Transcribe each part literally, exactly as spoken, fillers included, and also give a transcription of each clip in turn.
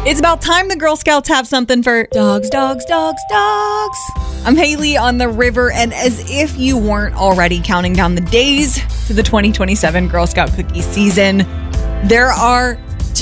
It's about time the Girl Scouts have something for dogs, dogs, dogs, dogs. I'm Haley on the river, and as if you weren't already counting down the days to the twenty twenty-seven Girl Scout cookie season, there are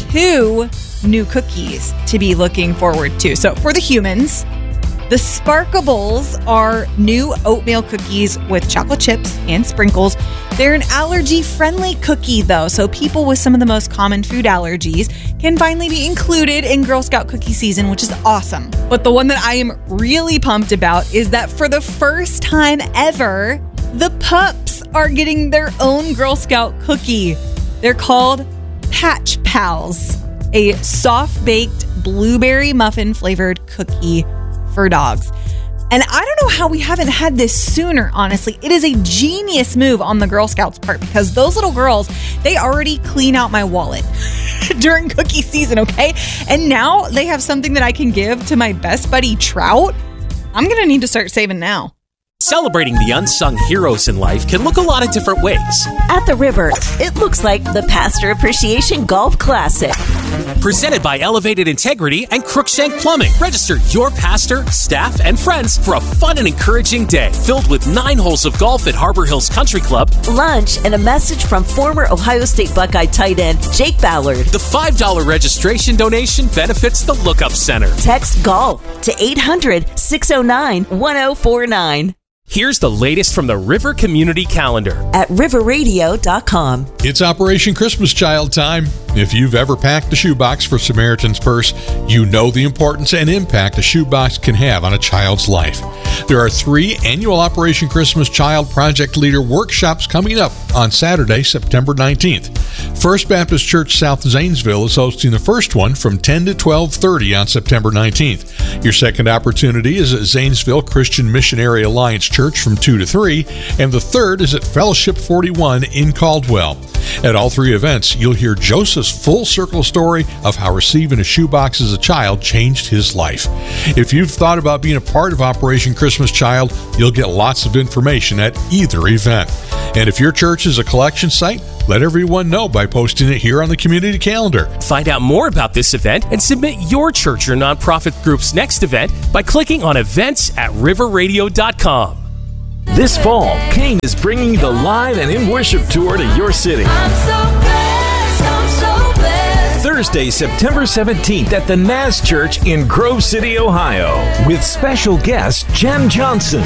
two new cookies to be looking forward to. So for the humans, the Sparkables are new oatmeal cookies with chocolate chips and sprinkles. They're an allergy-friendly cookie, though, so people with some of the most common food allergies can finally be included in Girl Scout cookie season, which is awesome. But the one that I am really pumped about is that for the first time ever, the pups are getting their own Girl Scout cookie. They're called Patch Pals, a soft-baked blueberry muffin-flavored cookie for dogs. And I don't know how we haven't had this sooner, honestly. It is a genius move on the Girl Scouts' part because those little girls, they already clean out my wallet during cookie season, okay? And now they have something that I can give to my best buddy Trout. I'm going to need to start saving now. Celebrating the unsung heroes in life can look a lot of different ways. At the river, it looks like the Pastor Appreciation Golf Classic. Presented by Elevated Integrity and Crookshank Plumbing. Register your pastor, staff, and friends for a fun and encouraging day filled with nine holes of golf at Harbor Hills Country Club, lunch, and a message from former Ohio State Buckeye tight end Jake Ballard. The five dollars registration donation benefits the Lookup Center. Text GOLF to eight hundred, six oh nine, one oh four nine. Here's the latest from the River Community Calendar at river radio dot com. It's Operation Christmas Child time. If you've ever packed a shoebox for Samaritan's Purse, you know the importance and impact a shoebox can have on a child's life. There are three annual Operation Christmas Child Project Leader workshops coming up on Saturday, September nineteenth. First Baptist Church South Zanesville is hosting the first one from ten to twelve thirty on September nineteenth. Your second opportunity is at Zanesville Christian Missionary Alliance Church from two to three, and the third is at Fellowship forty-one in Caldwell. At all three events, you'll hear Joseph's full circle story of how receiving a shoebox as a child changed his life. If you've thought about being a part of Operation Christmas Child, you'll get lots of information at either event. And if your church is a collection site, let everyone know by posting it here on the community calendar. Find out more about this event and submit your church or nonprofit group's next event by clicking on events at river radio dot com. This fall, Kane is bringing the live and in worship tour to your city. I'm so blessed, I'm so blessed. Thursday, September seventeenth at the Naz Church in Grove City, Ohio, with special guest Jen Johnson.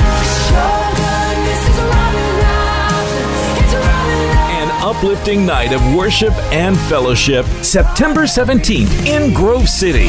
An uplifting night of worship and fellowship, September seventeenth in Grove City.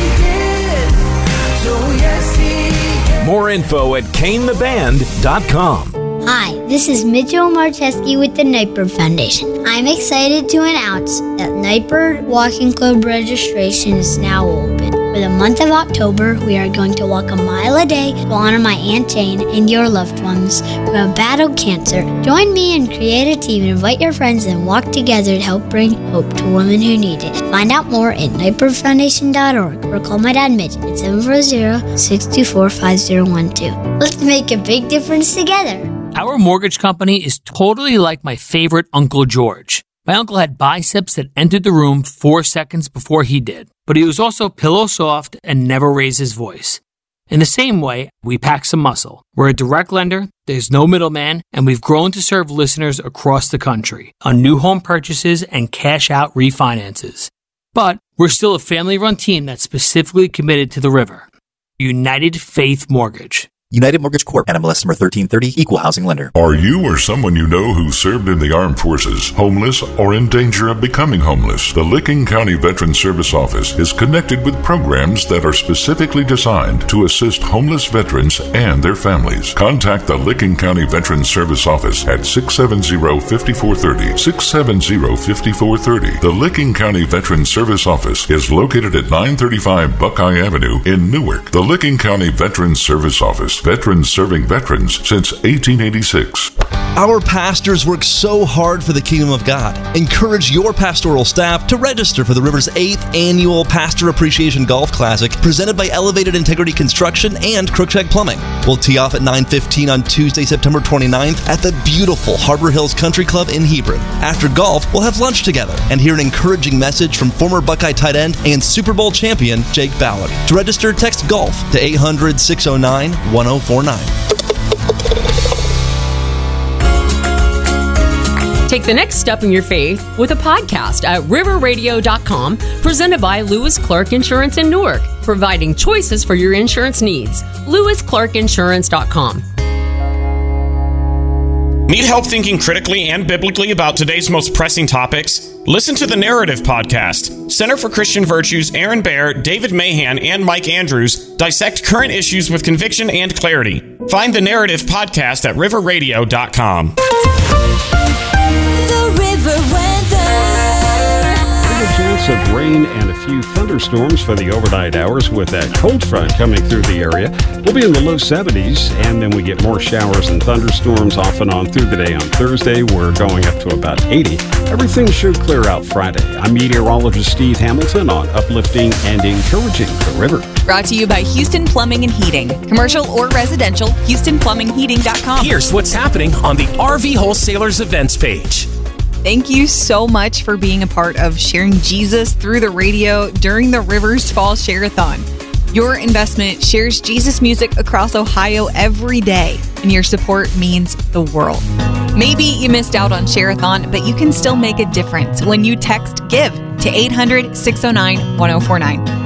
More info at kane the band dot com. Hi, this is Mitchell Marcheski with the Nightbird Foundation. I'm excited to announce that Nightbird Walking Club registration is now open. For the month of October, we are going to walk a mile a day to honor my Aunt Jane and your loved ones who have battled cancer. Join me and create a team, invite your friends, and walk together to help bring hope to women who need it. Find out more at nightbird foundation dot org or call my dad Mitch at seven four zero, six two four, five zero one two. Let's make a big difference together. Our mortgage company is totally like my favorite Uncle George. My uncle had biceps that entered the room four seconds before he did, but he was also pillow soft and never raised his voice. In the same way, we pack some muscle. We're a direct lender, there's no middleman, and we've grown to serve listeners across the country on new home purchases and cash-out refinances. But we're still a family-run team that's specifically committed to the river. United Faith Mortgage. United Mortgage Corp. N M L S number thirteen thirty, Equal Housing Lender. Are you or someone you know who served in the armed forces homeless or in danger of becoming homeless? The Licking County Veterans Service Office is connected with programs that are specifically designed to assist homeless veterans and their families. Contact the Licking County Veterans Service Office at six seven zero, five four three zero, six seven zero, five four three zero. The Licking County Veterans Service Office is located at nine thirty-five Buckeye Avenue in Newark. The Licking County Veterans Service Office. Veterans serving veterans since eighteen eighty-six. Our pastors work so hard for the kingdom of God. Encourage your pastoral staff to register for the River's eighth annual Pastor Appreciation Golf Classic, presented by Elevated Integrity Construction and Crookshank Plumbing. We'll tee off at nine fifteen on Tuesday, September twenty-ninth at the beautiful Harbor Hills Country Club in Hebron. After golf, we'll have lunch together and hear an encouraging message from former Buckeye tight end and Super Bowl champion Jake Ballard. To register, text GOLF to eight hundred, six oh nine, one oh four nine. Take the next step in your faith with a podcast at river radio dot com, presented by Lewis Clark Insurance in Newark, providing choices for your insurance needs. lewis clark insurance dot com. Need help thinking critically and biblically about today's most pressing topics? Listen to the Narrative Podcast. Center for Christian Virtues' Aaron Baer, David Mahan, and Mike Andrews dissect current issues with conviction and clarity. Find the Narrative Podcast at river radio dot com. The river weather. There's a chance of rain and a few thunderstorms for the overnight hours with that cold front coming through the area. We'll be in the low seventies, and then we get more showers and thunderstorms off and on through the day on Thursday. We're going up to about eighty. Everything should clear out Friday. I'm meteorologist Steve Hamilton on Uplifting and Encouraging the River. Brought to you by Houston Plumbing and Heating. Commercial or residential, houston plumbing heating dot com. Here's what's happening on the R V Wholesalers events page. Thank you so much for being a part of sharing Jesus through the radio during the Rivers Fall Share-a-thon. Your investment shares Jesus music across Ohio every day, and your support means the world. Maybe you missed out on Share-a-thon, but you can still make a difference when you text GIVE to eight hundred, six oh nine, one oh four nine.